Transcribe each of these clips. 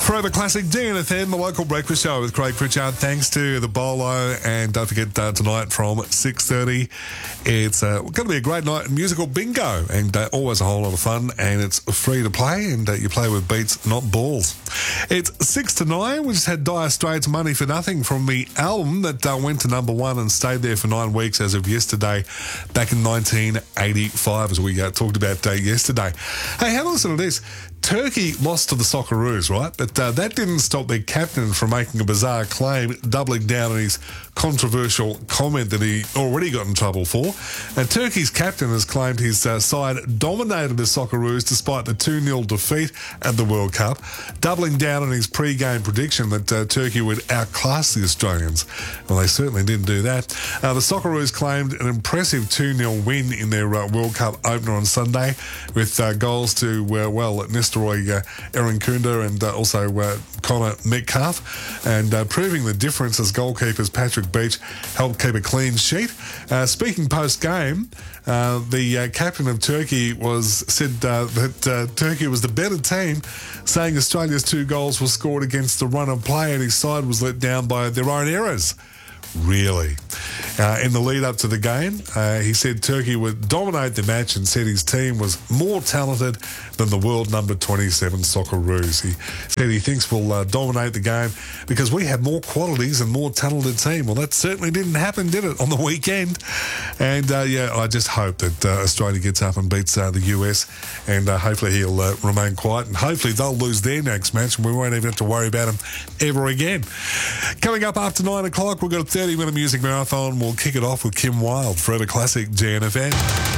Forever Classic DNFM, the local breakfast show with Craig Pritchard. Thanks to the Bolo, and don't forget tonight from 6:30, it's going to be a great night musical bingo, and always a whole lot of fun, and it's free to play, and you play with beats, not balls. It's 6 to 9. We just had Dire Straits' Money for Nothing from the album that went to number 1 and stayed there for 9 weeks as of yesterday, back in 1985, as we talked about yesterday. Hey, have a listen to this. Turkey lost to the Socceroos, right? But that didn't stop their captain from making a bizarre claim, doubling down on his controversial comment that he already got in trouble for. And Turkey's captain has claimed his side dominated the Socceroos despite the 2-0 defeat at the World Cup, doubling down on his pre-game prediction that Turkey would outclass the Australians. Well, they certainly didn't do that. The Socceroos claimed an impressive 2-0 win in their World Cup opener on Sunday, with goals to, Nestor Erin Kunda and also Connor Metcalf, and proving the difference as goalkeepers Patrick Beach helped keep a clean sheet. Speaking post-game, the captain of Turkey said that Turkey was the better team, saying Australia's 2 goals were scored against the run of play and his side was let down by their own errors. Really? In the lead up to the game, he said Turkey would dominate the match and said his team was more talented than the world number 27 Socceroos. He said he thinks we'll dominate the game because we have more qualities and more talented team. Well, that certainly didn't happen, did it, on the weekend? And, I just hope that Australia gets up and beats the US, and hopefully he'll remain quiet, and hopefully they'll lose their next match and we won't even have to worry about him ever again. Coming up after 9 o'clock, we've got a 30-minute music marathon. We'll kick it off with Kim Wilde, Forever Classic GNFM.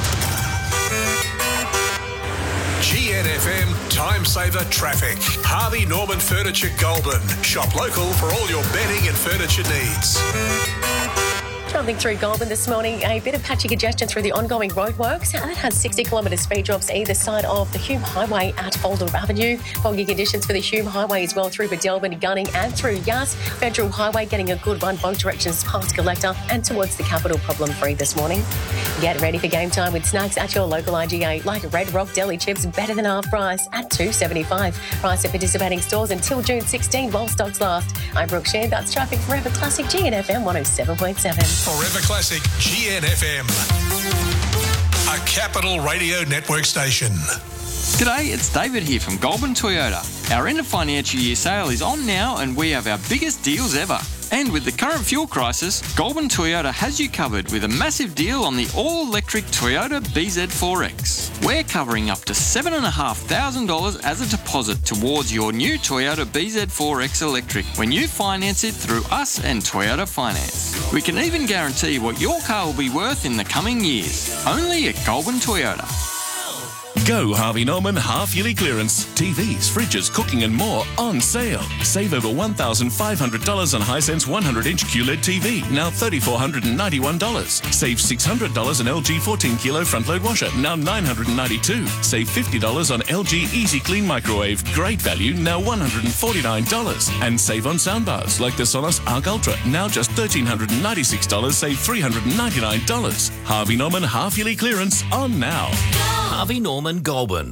GNFM Time Saver Traffic. Harvey Norman Furniture Goulburn. Shop local for all your bedding and furniture needs. Travelling through Goulburn this morning, a bit of patchy congestion through the ongoing roadworks. That has 60-kilometre speed drops either side of the Hume Highway at Alder Avenue. Foggy conditions for the Hume Highway as well through Bedelvin, Gunning and through Yass. Federal Highway getting a good run both directions past Collector and towards the capital, problem-free this morning. Get ready for game time with snacks at your local IGA, like Red Rock Deli Chips, better than half price at $2.75. Price at participating stores until June 16 while stocks last. I'm Brooke Shea. That's traffic. Forever Classic GNFM 107.7. Forever Classic GNFM, a Capital Radio Network station. G'day, it's David here from Goulburn Toyota. Our end of financial year sale is on now and we have our biggest deals ever. And with the current fuel crisis, Goulburn Toyota has you covered with a massive deal on the all-electric Toyota BZ4X. We're covering up to $7,500 as a deposit towards your new Toyota BZ4X electric when you finance it through us and Toyota Finance. We can even guarantee what your car will be worth in the coming years. Only at Goulburn Toyota. Go Harvey Norman half-yearly clearance. TVs, fridges, cooking and more on sale. Save over $1,500 on Hisense 100-inch QLED TV, now $3,491. Save $600 on LG 14-kilo front-load washer, now $992. Save $50 on LG Easy Clean microwave, great value, now $149. And save on soundbars like the Sonos Arc Ultra, now just $1,396, save $399. Harvey Norman half-yearly clearance on now. Harvey Norman Goulburn.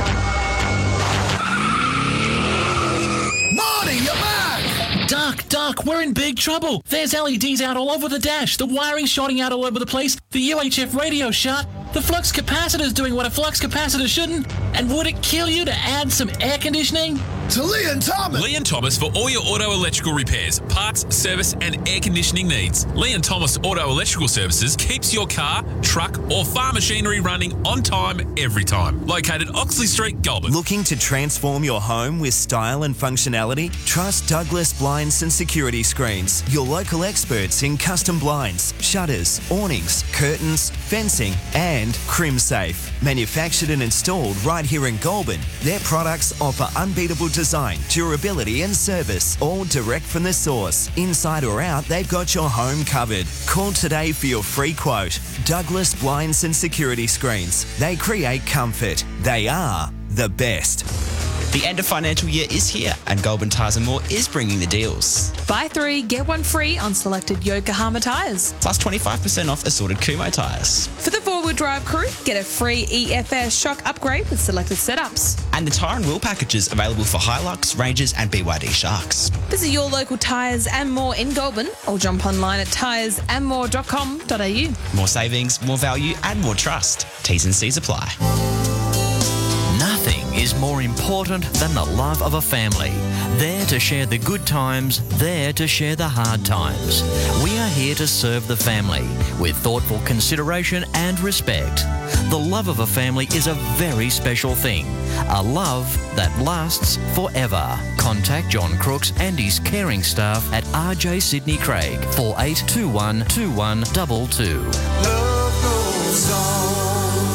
Marty, you're back! Duck, we're in big trouble. There's LEDs out all over the dash, the wiring's shorting out all over the place, the UHF radio's shut, the flux capacitor's doing what a flux capacitor shouldn't, and would it kill you to add some air conditioning? To Lee and Thomas. Lee and Thomas for all your auto electrical repairs, parts, service and air conditioning needs. Lee and Thomas Auto Electrical Services keeps your car, truck or farm machinery running on time every time. Located Oxley Street, Goulburn. Looking to transform your home with style and functionality? Trust Douglas Blinds and Security Screens, your local experts in custom blinds, shutters, awnings, curtains, fencing and CrimSafe. Manufactured and installed right here in Goulburn, their products offer unbeatable design, durability and service, all direct from the source. Inside or out, they've got your home covered. Call today for your free quote. Douglas Blinds and Security Screens. They create comfort. They are the best. The end of financial year is here, and Goulburn Tyres & More is bringing the deals. Buy 3, get 1 free on selected Yokohama tyres. Plus 25% off assorted Kumho tyres. For the four-wheel drive crew, get a free EFS shock upgrade with selected setups. And the tyre and wheel packages available for Hilux, Rangers and BYD Sharks. Visit your local Tyres and More in Goulburn or jump online at tyresandmore.com.au. More savings, more value and more trust. T's and C's apply. Nothing is more important than the love of a family. There to share the good times, there to share the hard times. We are here to serve the family with thoughtful consideration and respect. The love of a family is a very special thing. A love that lasts forever. Contact John Crooks and his caring staff at RJ Sydney Craig, 4821 2122. Love goes on.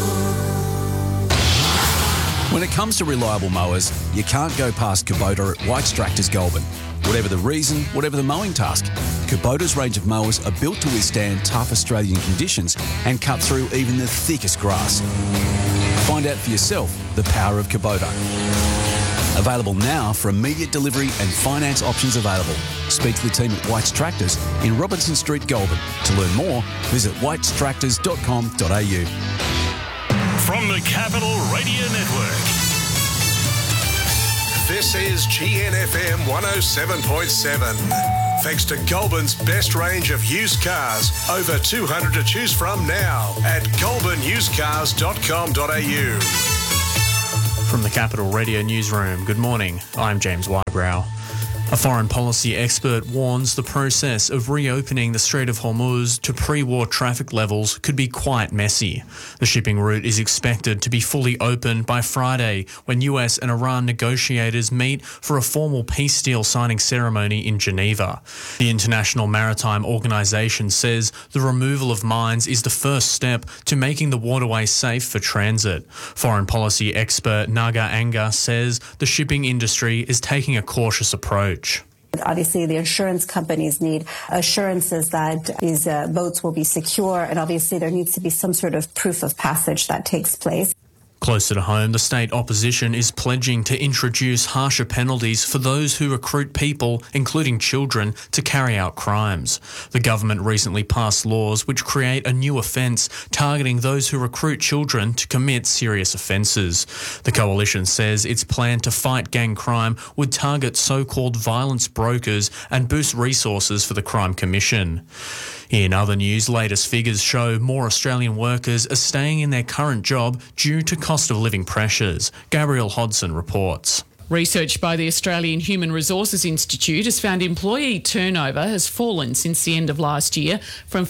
When it comes to reliable mowers, you can't go past Kubota at White's Tractors Goulburn. Whatever the reason, whatever the mowing task, Kubota's range of mowers are built to withstand tough Australian conditions and cut through even the thickest grass. Find out for yourself the power of Kubota. Available now for immediate delivery and finance options available. Speak to the team at White's Tractors in Robinson Street, Goulburn. To learn more, visit whitestractors.com.au. From the Capital Radio Network. This is GNFM 107.7. Thanks to Goulburn's best range of used cars, over 200 to choose from now at goulburnusedcars.com.au. From the Capital Radio Newsroom, good morning. I'm James Wybrow. A foreign policy expert warns the process of reopening the Strait of Hormuz to pre-war traffic levels could be quite messy. The shipping route is expected to be fully open by Friday when US and Iran negotiators meet for a formal peace deal signing ceremony in Geneva. The International Maritime Organization says the removal of mines is the first step to making the waterway safe for transit. Foreign policy expert Naga Anga says the shipping industry is taking a cautious approach. Obviously, the insurance companies need assurances that these boats will be secure, and obviously there needs to be some sort of proof of passage that takes place. Closer to home, the state opposition is pledging to introduce harsher penalties for those who recruit people, including children, to carry out crimes. The government recently passed laws which create a new offence targeting those who recruit children to commit serious offences. The coalition says its plan to fight gang crime would target so-called violence brokers and boost resources for the Crime Commission. In other news, latest figures show more Australian workers are staying in their current job due to cost of living pressures. Gabrielle Hodson reports. Research by the Australian Human Resources Institute has found employee turnover has fallen since the end of last year from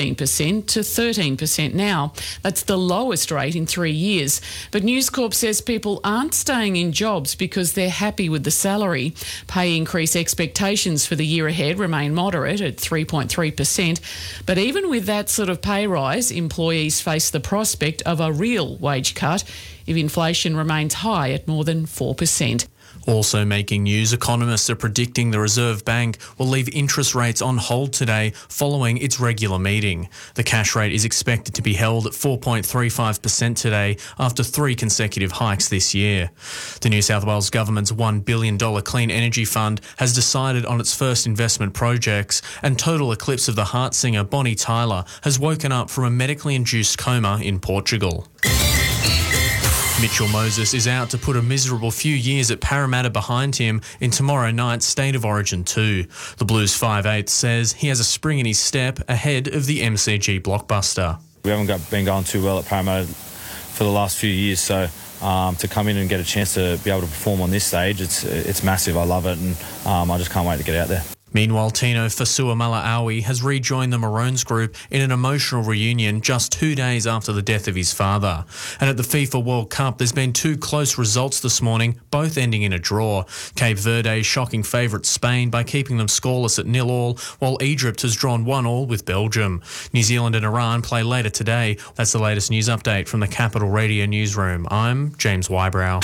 15% to 13% now. That's the lowest rate in 3 years. But News Corp says people aren't staying in jobs because they're happy with the salary. Pay increase expectations for the year ahead remain moderate at 3.3%. But even with that sort of pay rise, employees face the prospect of a real wage cut if inflation remains high at more than 4%. Also making news, economists are predicting the Reserve Bank will leave interest rates on hold today following its regular meeting. The cash rate is expected to be held at 4.35% today after 3 consecutive hikes this year. The New South Wales government's $1 billion Clean Energy Fund has decided on its first investment projects, and total eclipse of the heart singer Bonnie Tyler has woken up from a medically induced coma in Portugal. Mitchell Moses is out to put a miserable few years at Parramatta behind him in tomorrow night's State of Origin 2. The Blues 5'8" says he has a spring in his step ahead of the MCG blockbuster. We haven't been going too well at Parramatta for the last few years, so to come in and get a chance to be able to perform on this stage, it's massive. I love it, and I just can't wait to get out there. Meanwhile, Tino Fasua-Mala'awi has rejoined the Maroons group in an emotional reunion just 2 days after the death of his father. And at the FIFA World Cup, there's been 2 close results this morning, both ending in a draw. Cape Verde shocking favourite Spain by keeping them scoreless at 0-0, while Egypt has drawn 1-1 with Belgium. New Zealand and Iran play later today. That's the latest news update from the Capital Radio Newsroom. I'm James Wybrow.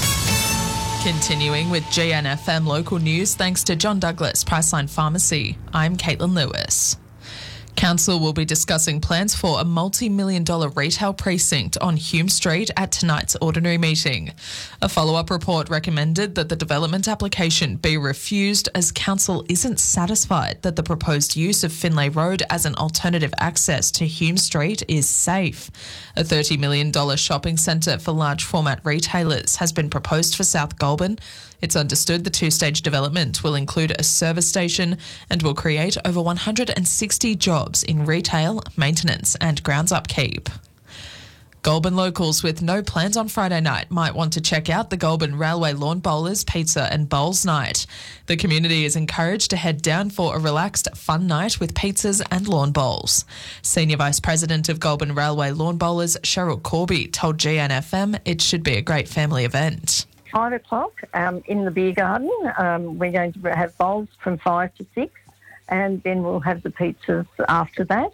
Continuing with GNFM local news thanks to John Douglas Priceline Pharmacy. I'm Caitlin Lewis. Council will be discussing plans for a multi-million-dollar retail precinct on Hume Street at tonight's ordinary meeting. A follow-up report recommended that the development application be refused as Council isn't satisfied that the proposed use of Finlay Road as an alternative access to Hume Street is safe. A $30 million shopping centre for large format retailers has been proposed for South Goulburn. It's understood the two-stage development will include a service station and will create over 160 jobs in retail, maintenance and grounds upkeep. Goulburn locals with no plans on Friday night might want to check out the Goulburn Railway Lawn Bowlers Pizza and Bowls Night. The community is encouraged to head down for a relaxed, fun night with pizzas and lawn bowls. Senior Vice President of Goulburn Railway Lawn Bowlers, Cheryl Corby, told GNFM it should be a great family event. 5 o'clock in the beer garden. We're going to have bowls from 5 to 6, and then we'll have the pizzas after that.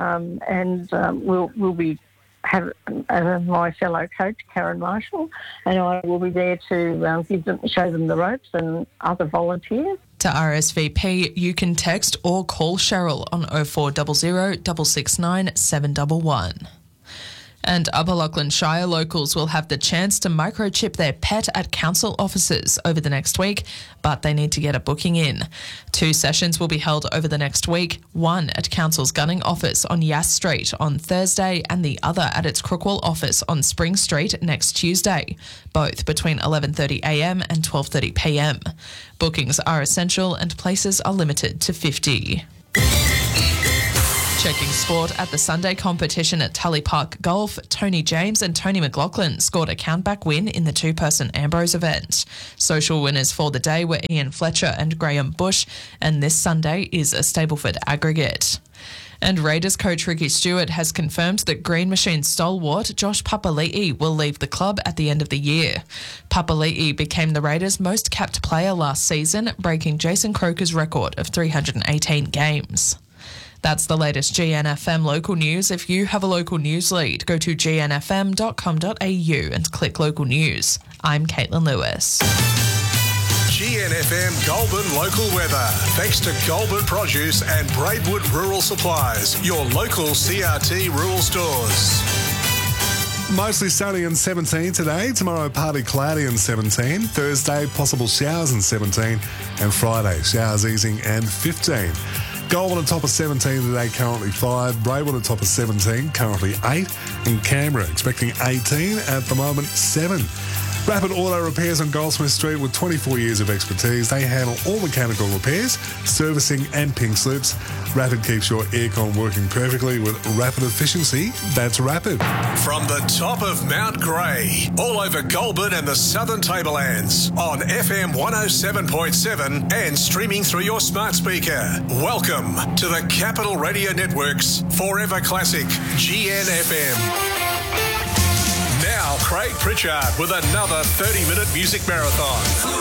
We'll be have my fellow coach Karen Marshall, and I will be there to show them the ropes and other volunteers. To RSVP, you can text or call Cheryl on 0400 669 711. And Upper Lachlan Shire locals will have the chance to microchip their pet at council offices over the next week, but they need to get a booking in. 2 sessions will be held over the next week, one at council's gunning office on Yass Street on Thursday and the other at its Crookwell office on Spring Street next Tuesday, both between 11:30am and 12:30pm. Bookings are essential and places are limited to 50. Checking sport at the Sunday competition at Tully Park Golf, Tony James and Tony McLaughlin scored a countback win in the two-person Ambrose event. Social winners for the day were Ian Fletcher and Graham Bush, and this Sunday is a Stableford aggregate. And Raiders coach Ricky Stewart has confirmed that Green Machine stalwart Josh Papali'i will leave the club at the end of the year. Papali'i became the Raiders' most capped player last season, breaking Jason Croker's record of 318 games. That's the latest GNFM local news. If you have a local news lead, go to gnfm.com.au and click local news. I'm Caitlin Lewis. GNFM Goulburn local weather. Thanks to Goulburn Produce and Braidwood Rural Supplies, your local CRT rural stores. Mostly sunny and 17 today. Tomorrow, partly cloudy and 17. Thursday, possible showers and 17. And Friday, showers easing and 15. Goulburn on top of 17 today, currently 5. Braidwood on top of 17, currently 8. And Canberra expecting 18, at the moment 7. Rapid Auto Repairs on Goldsmith Street with 24 years of expertise. They handle all mechanical repairs, servicing and pink slips. Rapid keeps your aircon working perfectly with rapid efficiency. That's Rapid. From the top of Mount Grey, all over Goulburn and the Southern Tablelands, on FM 107.7 and streaming through your smart speaker. Welcome to the Capital Radio Network's Forever Classic, GNFM. Now, Craig Pritchard with another 30-minute music marathon.